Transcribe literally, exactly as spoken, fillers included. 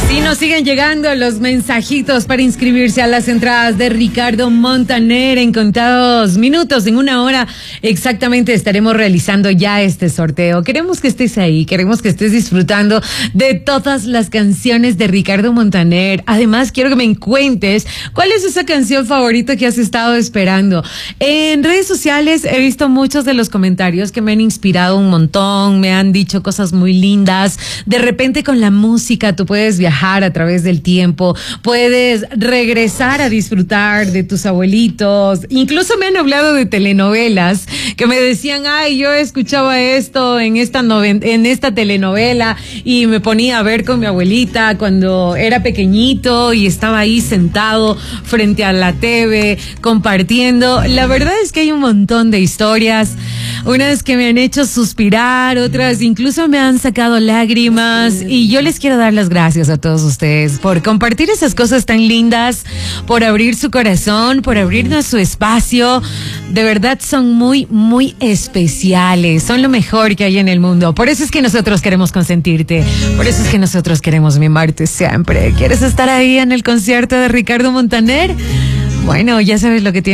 Sí, nos siguen llegando los mensajitos para inscribirse a las entradas de Ricardo Montaner. En contados minutos, en una hora exactamente, estaremos realizando ya este sorteo. Queremos que estés ahí, queremos que estés disfrutando de todas las canciones de Ricardo Montaner. Además, quiero que me cuentes cuál es esa canción favorita que has estado esperando. En redes sociales he visto muchos de los comentarios que me han inspirado un montón, me han dicho cosas muy lindas. De repente con la música tú puedes viajar a través del tiempo, puedes regresar a disfrutar de tus abuelitos. Incluso me han hablado de telenovelas que me decían, ay, yo escuchaba esto en esta noven- en esta telenovela y me ponía a ver con mi abuelita cuando era pequeñito y estaba ahí sentado frente a la T V compartiendo. La verdad es que hay un montón de historias, unas que me han hecho suspirar, otras incluso me han sacado lágrimas, y yo les quiero dar las gracias a todos ustedes por compartir esas cosas tan lindas, por abrir su corazón, por abrirnos su espacio. De verdad son muy, muy especiales, son lo mejor que hay en el mundo. Por eso es que nosotros queremos consentirte, por eso es que nosotros queremos mimarte siempre. ¿Quieres estar ahí en el concierto de Ricardo Montaner? Bueno, ya sabes lo que tienes